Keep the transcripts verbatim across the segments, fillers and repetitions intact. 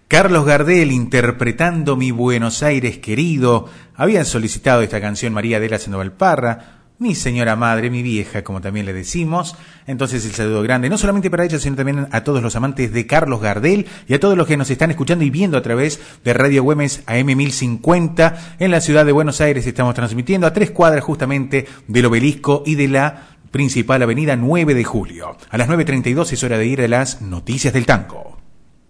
Carlos Gardel interpretando Mi Buenos Aires querido. Habían solicitado esta canción María Adela Sandoval Parra, mi señora madre, mi vieja, como también le decimos. Entonces el saludo grande, no solamente para ella, sino también a todos los amantes de Carlos Gardel y a todos los que nos están escuchando y viendo a través de Radio Güemes A M mil cincuenta. En la ciudad de Buenos Aires estamos transmitiendo a tres cuadras justamente del Obelisco y de la principal avenida nueve de julio. A las nueve treinta y dos es hora de ir a las noticias del tango.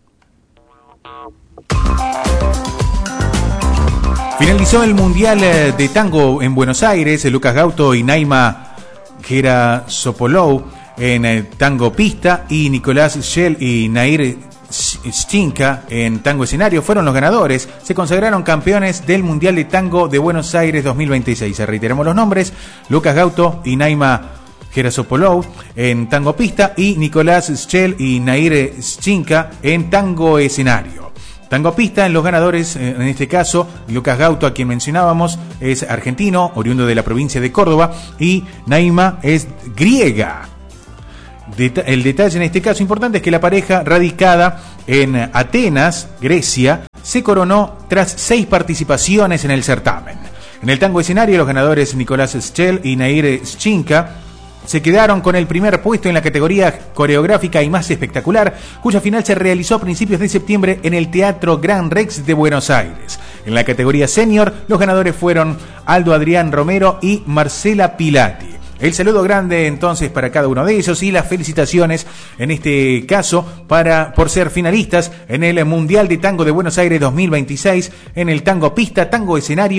Finalizó el Mundial de Tango en Buenos Aires. Lucas Gauto y Naima Gerasopolou en tango pista y Nicolás Schell y Nair Stinka en tango escenario fueron los ganadores. Se consagraron campeones del Mundial de Tango de Buenos Aires dos mil veintiséis. Reiteramos los nombres: Lucas Gauto y Naima Gerasopolou en tango pista y Nicolás Schell y Nair Stinka en tango escenario. Tango pista, en los ganadores, en este caso, Lucas Gauto, a quien mencionábamos, es argentino, oriundo de la provincia de Córdoba, y Naima es griega. El detalle en este caso importante es que la pareja, radicada en Atenas, Grecia, se coronó tras seis participaciones en el certamen. En el tango escenario, los ganadores Nicolás Schell y Nair Stinka se quedaron con el primer puesto en la categoría coreográfica y más espectacular, cuya final se realizó a principios de septiembre en el Teatro Gran Rex de Buenos Aires. En la categoría senior, los ganadores fueron Aldo Adrián Romero y Marcela Pilati. El saludo grande entonces para cada uno de ellos y las felicitaciones en este caso para por ser finalistas en el Mundial de Tango de Buenos Aires dos mil veintiséis en el tango pista, tango escenario